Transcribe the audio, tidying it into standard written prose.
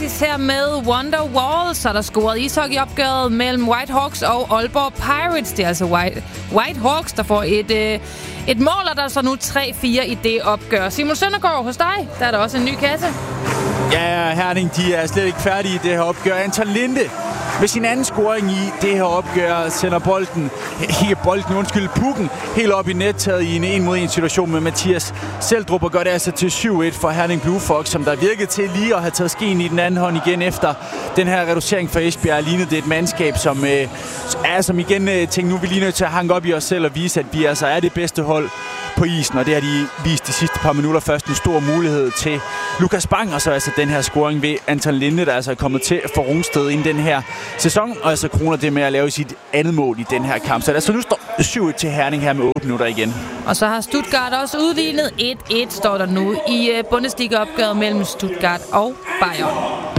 Alice her med Wonderwall. Så er der scoret ishockeyopgøret mellem Whitehawks og Aalborg Pirates. Det er altså Whitehawks, der får et mål, og der er så nu 3-4 i det opgør. Simon Søndergaard, hos dig, der er der også en ny kasse. Ja, Herning, de er slet ikke færdige i det her opgør. Anton Linde med sin anden scoring i det her opgør sender pucken helt op i nettaget i en 1-mod-1 situation med Mathias Seldrup, og gør det altså til 7-1 for Herning Blue Fox, som der virkede til lige at have taget skeen i den anden hånd igen efter den her reducering for Esbjerg. Lignede det et mandskab, som igen tænkte, nu er vi lige nødt til at hanke op i os selv og vise, at vi altså er det bedste hold på isen, og det har de vist de sidste par minutter. Først en stor mulighed til Lukas Bang, og så altså den her scoring ved Anton Linde, der altså er kommet til for Rungsted inden den her sæson, og altså kroner det med at lave sit andet mål i den her kamp. Så altså nu står 7-1 til Herning her med 8 minutter igen. Og så har Stuttgart også udlignet 1-1, står der nu i Bundesliga-opgøret mellem Stuttgart og Bayern.